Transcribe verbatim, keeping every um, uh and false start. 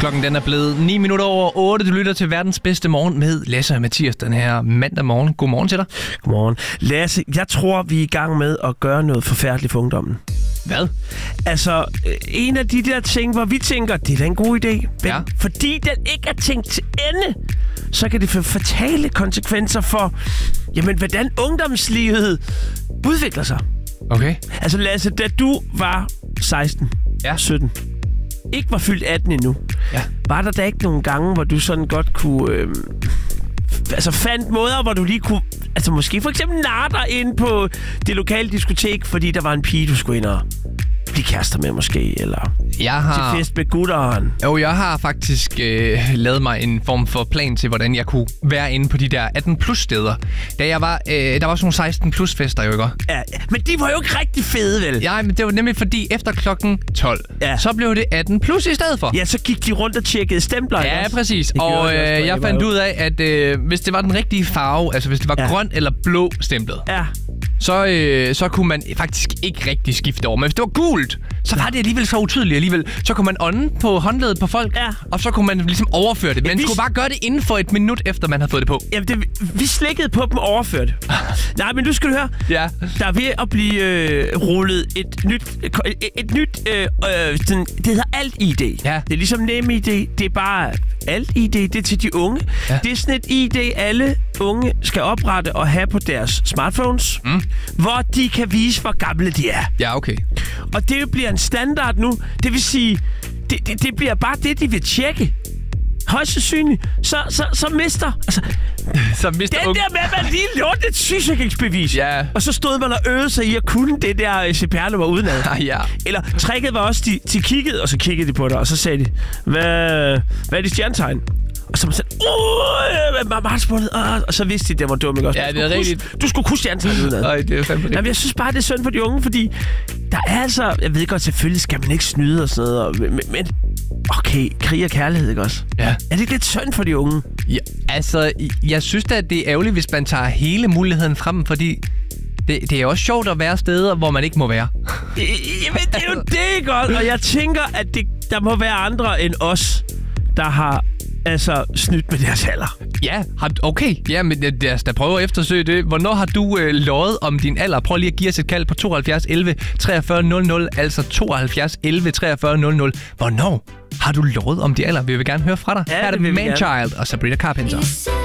Klokken den er blevet ni minutter over otte. Du lytter til verdens bedste morgen med Lasse og Mathias den her mandag morgen. Godmorgen til dig. Godmorgen. Lasse, jeg tror, vi er i gang med at gøre noget forfærdeligt for ungdommen. Hvad? Altså, en af de der ting, hvor vi tænker, det er da en god idé. Men ja. fordi den ikke er tænkt til ende, så kan det få fatale konsekvenser for, jamen, hvordan ungdomslivet udvikler sig. Okay. Altså, Lasse, da du var seksten, ja. sytten, ikke var fyldt atten endnu, ja. var der da ikke nogle gange, hvor du sådan godt kunne... Øh, altså fandt måder, hvor du lige kunne... Altså måske for eksempel narre dig ind på det lokale diskotek, fordi der var en pige, du skulle ind og blive kærester med måske, eller jeg har... til fest med gutteren. Jo, jeg har faktisk øh, lavet mig en form for plan til, hvordan jeg kunne være inde på de der atten plus steder. Da jeg var... Øh, der var sådan nogle seksten plus fester, jo ikke? Ja, men de var jo ikke rigtig fede, vel? Ja, men det var nemlig fordi, efter klokken tolv, ja. så blev det atten plus i stedet for. Ja, så gik de rundt og tjekkede stempler. Ja, også. præcis. Og øh, jeg, jeg fandt ud af, at øh, hvis det var den rigtige farve, altså hvis det var ja. grøn eller blå stemplet, ja. så, øh, så kunne man faktisk ikke rigtig skifte over. Men hvis det var gult, så var det alligevel så utydeligt alligevel. Så kunne man ånde på håndledet på folk, ja. og så kunne man ligesom overføre det. Men man vi... skulle bare gøre det inden for et minut, efter man havde fået det på. Jamen, det, vi slikkede på dem og overførte. Nej, men du skal høre. Ja. Der er ved at blive øh, rullet et nyt... Et, et nyt... Øh, øh, sådan, det hedder Alt-I D. Ja. Det er ligesom NemID. Det er bare Alt-I D. Det er til de unge. Ja. Det er sådan et I D, alle unge skal oprette og have på deres smartphones, mm. hvor de kan vise, hvor gamle de er. Ja, okay. Og det bliver en standard nu. Det vil sige, det, det, det bliver bare det, de vil tjekke. Højst sandsynligt. Så, så, så mister... Altså, så mister den unge... der med, at man lige lånte et sygesikringsbevis. Ja. Og så stod man og øvede sig i at kunne det der C P R-nummer udenad. ja. Eller tricket var også, de, de kiggede, og så kiggede de på dig, og så sagde de, hvad, hvad er dit stjernetegn? Og så man sagde, åh, hvad var spurgt? Og så vidste de, det var dumt, ikke også? Ja, det er rigtigt. Kunne, du skulle kunne stjernetegn udenad. Nej, det er fandme rigtigt. Jeg synes bare, det er synd for de unge, fordi der er altså... Jeg ved godt, selvfølgelig skal man ikke snyde og sådan noget, men... men okay, krig og kærlighed, ikke også? Ja. Er det ikke lidt synd for de unge? Ja, altså, jeg synes da, at det er ærgerligt, hvis man tager hele muligheden frem, fordi det, det er også sjovt at være steder, hvor man ikke må være. Jamen, det er jo det, godt. Og jeg tænker, at det, der må være andre end os, der har altså snydt med deres alder. Ja, okay. Ja, men lad os da prøve at eftersøge det. Hvornår har du øh, løjet om din alder? Prøv lige at give os et kald på tooghalvfjerds elleve treogfyrre nul nul, altså tooghalvfjerds elleve treogfyrre nul nul. Hvornår har du løjet om din alder? Vi vil gerne høre fra dig. Ja, her er det Manchild og Sabrina Carpenter.